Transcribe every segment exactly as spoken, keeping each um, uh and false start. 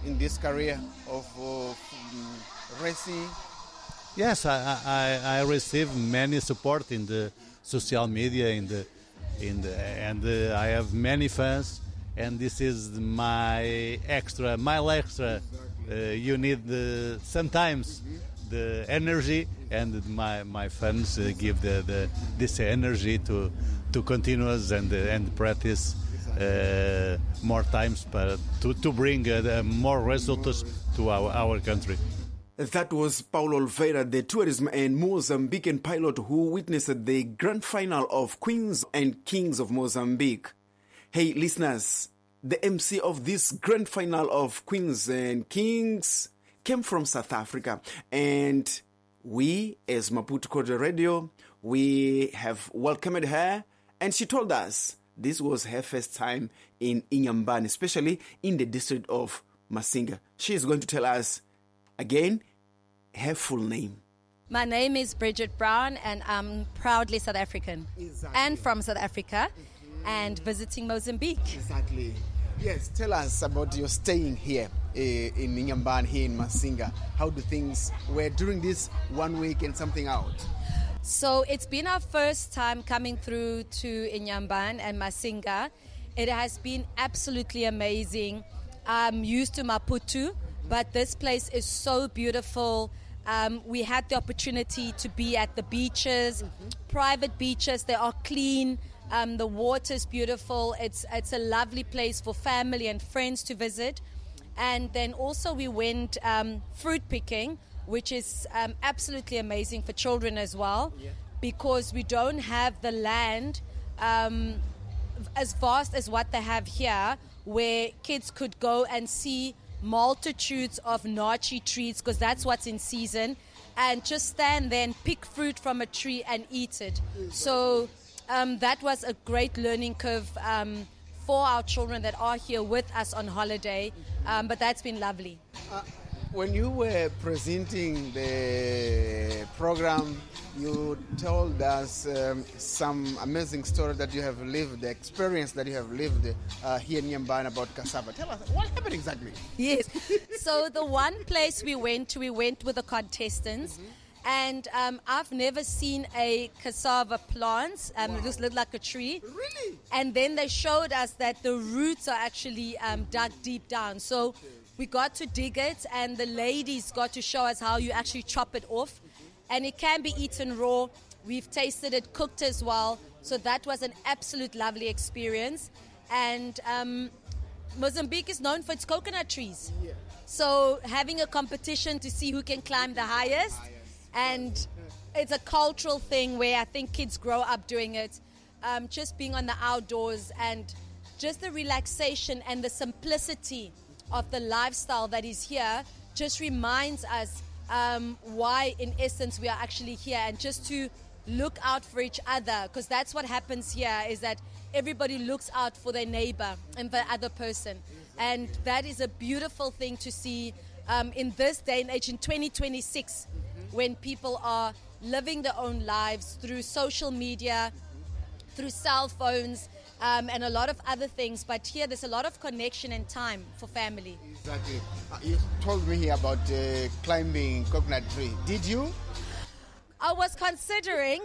in this career of uh, racing? Yes, I, I, I receive many support in the social media, in the, in the, and uh, I have many fans, and this is my extra, my extra. Uh, you need uh, sometimes the energy, and my my fans uh, give the, the this energy to to continuous and uh, and practice uh, more times, but to to bring uh, more results to our our country. That was Paulo Oliveira, the tourism and Mozambican pilot who witnessed the grand final of Queens and Kings of Mozambique. Hey, listeners, the M C of this grand final of Queens and Kings came from South Africa. And we, as Maputo Cordial Radio, we have welcomed her. And she told us this was her first time in Inhambane, especially in the district of Masinga. She is going to tell us again her full name. My name is Bridget Brown, and I'm proudly South African. Exactly. And from South Africa, mm-hmm. and visiting Mozambique. Exactly. Yes, tell us about your staying here uh, in Inhambane, here in Masinga. How do things were during this one week and something out? So it's been our first time coming through to Inhambane and Masinga. It has been absolutely amazing. I'm used to Maputo, but this place is so beautiful. Um, we had the opportunity to be at the beaches, mm-hmm. private beaches. They are clean. Um, the water's beautiful. It's it's a lovely place for family and friends to visit. And then also we went um, fruit picking, which is um, absolutely amazing for children as well, yeah. because we don't have the land um, as vast as what they have here, where kids could go and see multitudes of naartjie trees, because that's what's in season, and just stand there and pick fruit from a tree and eat it. So um, that was a great learning curve um, for our children that are here with us on holiday, um, but that's been lovely. Uh, when you were presenting the program, you told us um, some amazing story that you have lived, the experience that you have lived uh, here in Inhambane about cassava. Tell us, what happened exactly? Yes. So the one place we went to, we went with the contestants. Mm-hmm. And um, I've never seen a cassava plant. Um, wow. It just looked like a tree. Really? And then they showed us that the roots are actually um, dug deep down. So okay. we got to dig it, and the ladies got to show us how you actually chop it off. And it can be eaten raw. We've tasted it cooked as well. So that was an absolute lovely experience. And um, Mozambique is known for its coconut trees. Yeah. So having a competition to see who can climb the highest. And it's a cultural thing where I think kids grow up doing it. Um, just being on the outdoors and just the relaxation and the simplicity of the lifestyle that is here just reminds us Um, why, in essence, we are actually here, and just to look out for each other, because that's what happens here, is that everybody looks out for their neighbor and the other person. And that is a beautiful thing to see um, in this day and age, in twenty twenty-six, when people are living their own lives through social media, through cell phones, Um, and a lot of other things, but here there's a lot of connection and time for family. Exactly. Uh, you told me here about uh, climbing coconut tree. Did you? I was considering,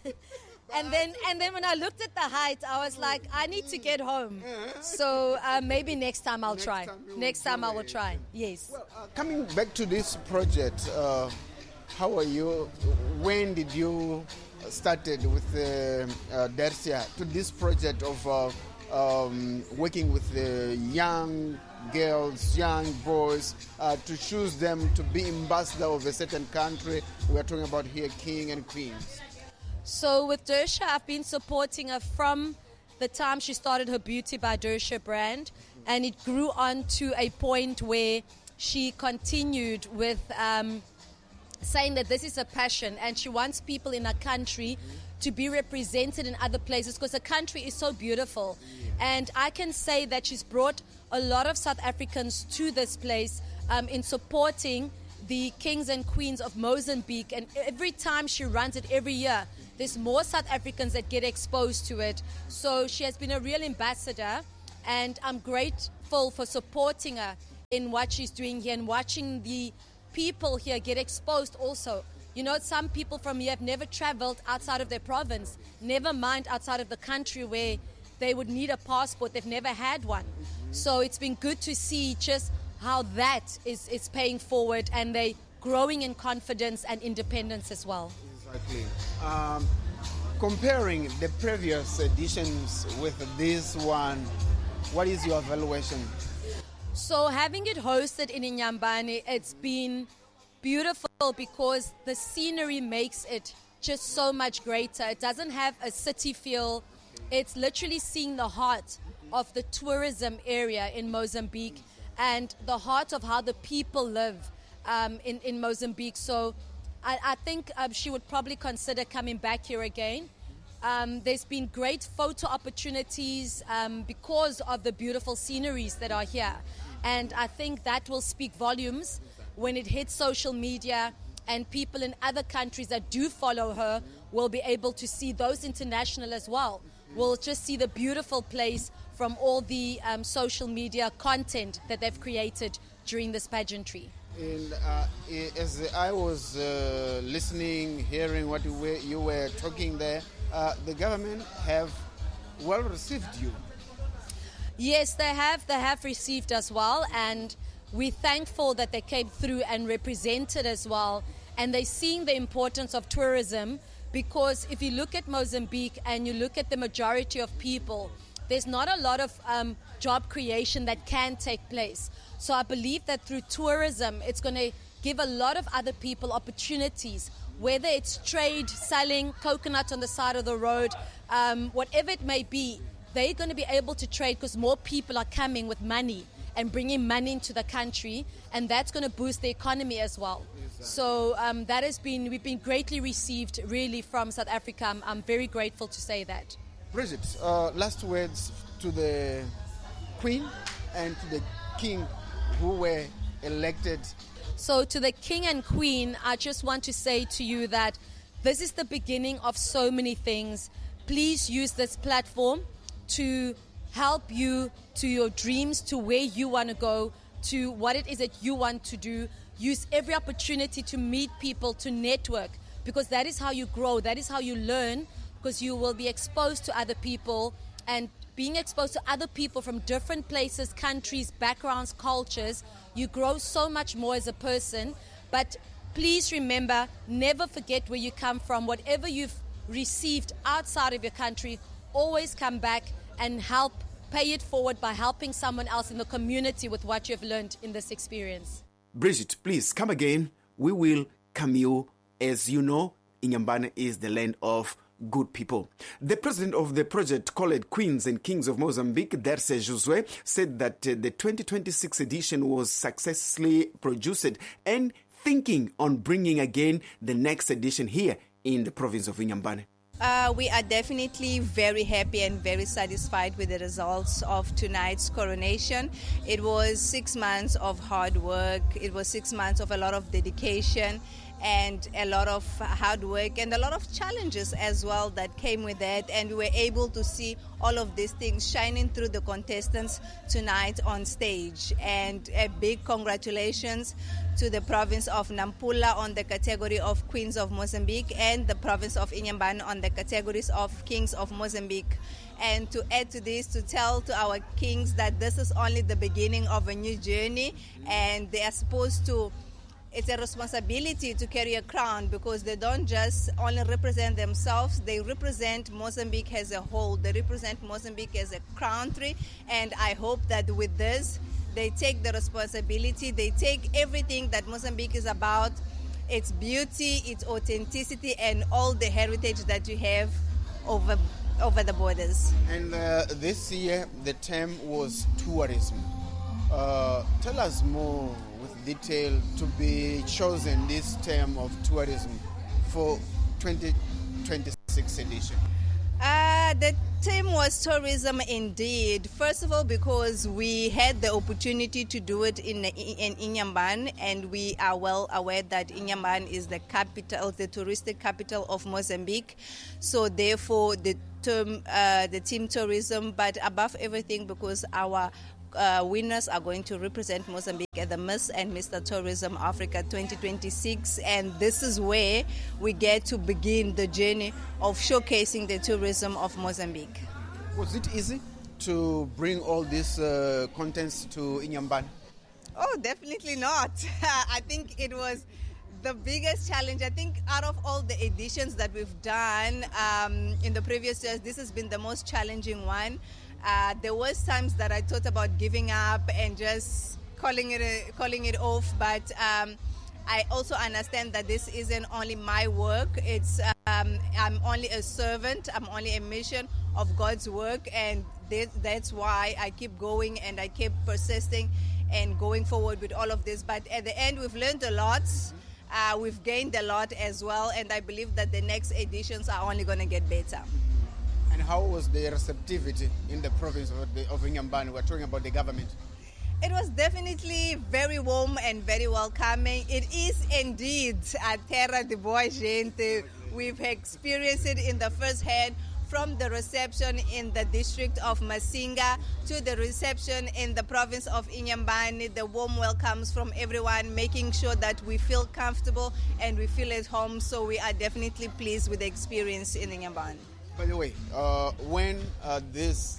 and then and then when I looked at the height, I was like, I need to get home. So uh, maybe next time I'll next try. Time next time I will try. Yes. Well, uh, coming back to this project, uh, how are you? When did you started with uh, uh, Dersia to this project of uh, um, working with the young girls, young boys, uh, to choose them to be ambassador of a certain country? We're talking about here King and Queens. So with Dersha, I've been supporting her from the time she started her Beauty by Dersha brand, and it grew on to a point where she continued with um, saying that this is a passion, and she wants people in her country to be represented in other places, because the country is so beautiful. And I can say that she's brought a lot of South Africans to this place um, in supporting the kings and queens of Mozambique. And every time she runs it, every year, there's more South Africans that get exposed to it. So she has been a real ambassador, and I'm grateful for supporting her in what she's doing here and watching the people here get exposed also. You know, some people from here have never traveled outside of their province, never mind outside of the country where they would need a passport. They've never had one. So it's been good to see just how that is, is paying forward, and they growing in confidence and independence as well. Exactly. Um, comparing the previous editions with this one, what is your evaluation? So having it hosted in Inyambane, it's been beautiful because the scenery makes it just so much greater. It doesn't have a city feel. It's literally seeing the heart of the tourism area in Mozambique and the heart of how the people live um, in, in Mozambique. So I, I think um, she would probably consider coming back here again. Um, there's been great photo opportunities um, because of the beautiful sceneries that are here. And I think that will speak volumes when it hits social media, and people in other countries that do follow her will be able to see, those international as well, will just see the beautiful place from all the um, social media content that they've created during this pageantry. And uh, as I was uh, listening, hearing what you were, you were talking there, uh, the government have well received you. Yes, they have. They have received us well, and we're thankful that they came through and represented as well. And they're seeing the importance of tourism, because if you look at Mozambique and you look at the majority of people, there's not a lot of um, job creation that can take place. So I believe that through tourism, it's going to give a lot of other people opportunities, whether it's trade, selling coconut on the side of the road, um, whatever it may be. They're going to be able to trade because more people are coming with money and bringing money into the country, and that's going to boost the economy as well. Exactly. So um, that has been, we've been greatly received really from South Africa. I'm, I'm very grateful to say that. Bridget, uh, last words to the Queen and to the King who were elected. So to the King and Queen, I just want to say to you that this is the beginning of so many things. Please use this platform to help you to your dreams, to where you want to go, to what it is that you want to do. Use every opportunity to meet people, to network, because that is how you grow, that is how you learn, because you will be exposed to other people, and being exposed to other people from different places, countries, backgrounds, cultures, you grow so much more as a person. But please remember, never forget where you come from. Whatever you've received outside of your country, always come back and help pay it forward by helping someone else in the community with what you've learned in this experience. Bridget, please come again. We will come you. As you know, Inyambane is the land of good people. The president of the project called Queens and Kings of Mozambique, Derce Josue, said that uh, the twenty twenty-six edition was successfully produced and thinking on bringing again the next edition here in the province of Inyambane. Uh, we are definitely very happy and very satisfied with the results of tonight's coronation. It was six months of hard work. It was six months of a lot of dedication and a lot of hard work and a lot of challenges as well that came with that. And we were able to see all of these things shining through the contestants tonight on stage. And a big congratulations to the province of Nampula on the category of Queens of Mozambique and the province of Inyambane on the categories of Kings of Mozambique. And to add to this, to tell to our kings that this is only the beginning of a new journey, and they are supposed to, it's a responsibility to carry a crown, because they don't just only represent themselves, they represent Mozambique as a whole. They represent Mozambique as a country, and I hope that with this, they take the responsibility, they take everything that Mozambique is about, its beauty, its authenticity, and all the heritage that you have over over the borders. And uh, this year, the theme was tourism. Uh, tell us more with detail to be chosen this theme of tourism for twenty twenty-six edition. Uh, the theme was tourism indeed. First of all, because we had the opportunity to do it in in Inyambane, and we are well aware that Inyambane is the capital, the touristic capital of Mozambique. So therefore, the term, uh, the theme tourism, but above everything, because our uh, winners are going to represent Mozambique at the Miss and Mister Tourism Africa twenty twenty-six, and this is where we get to begin the journey of showcasing the tourism of Mozambique. Was it easy to bring all these uh, contents to Inyambane? Oh, definitely not. I think it was the biggest challenge. I think out of all the editions that we've done um, in the previous years, this has been the most challenging one. Uh, there was times that I thought about giving up and just calling it a, calling it off, but um, I also understand that this isn't only my work. It's um, I'm only a servant. I'm only a mission of God's work, and th- that's why I keep going and I keep persisting and going forward with all of this. But at the end, we've learned a lot. Uh, we've gained a lot as well, and I believe that the next editions are only going to get better. And how was the receptivity in the province of, the, of Inyambane? We're talking about the government. It was definitely very warm and very welcoming. It is indeed a terra de boa gente. We've experienced it in the first hand, from the reception in the district of Masinga to the reception in the province of Inyambane, the warm welcomes from everyone, making sure that we feel comfortable and we feel at home. So we are definitely pleased with the experience in Inyambane. By the way, uh, when uh, these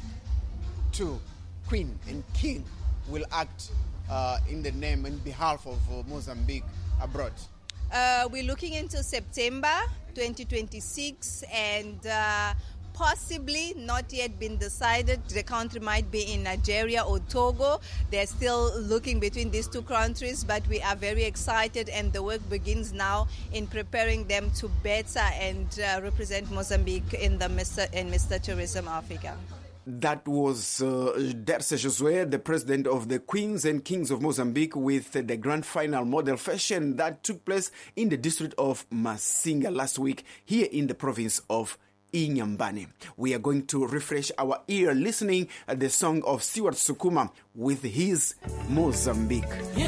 two, Queen and King, will act uh, in the name and behalf of uh, Mozambique abroad? Uh, we're looking into September twenty twenty-six, and uh, possibly not yet been decided. The country might be in Nigeria or Togo. They're still looking between these two countries, but we are very excited, and the work begins now in preparing them to better and uh, represent Mozambique in the Mister in Mister Tourism Africa. That was uh, Derse Josué, the president of the Queens and Kings of Mozambique, with uh, the grand final model fashion that took place in the district of Masinga last week here in the province of Inyambane. We are going to refresh our ear listening at the song of Stewart Sukuma with his Mozambique.